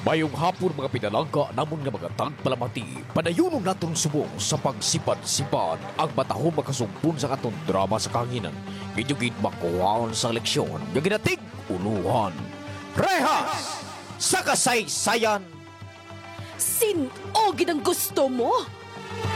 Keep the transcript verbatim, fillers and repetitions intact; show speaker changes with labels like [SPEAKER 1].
[SPEAKER 1] Mayong hapon mga pinalangga namon nga mga tagpalamati, padayunon naton subong sa pagsipad-sipad ang matahong makasumpon sa katon drama sa kanginan. Gidyugid makuhaon sa leksyon, nga ginatig uluhan. Rehas! Sa kasaysayan!
[SPEAKER 2] Sin-o gid ang gusto mo?